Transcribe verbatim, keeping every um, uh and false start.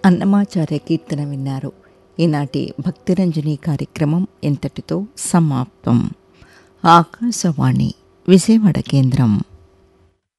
అన్నమాచార్య కీర్తన విన్నారు. ఈనాటి భక్తిరంజని కార్యక్రమం ఇంతటితో సమాప్తం. ఆకాశవాణి విజయవాడ కేంద్రం.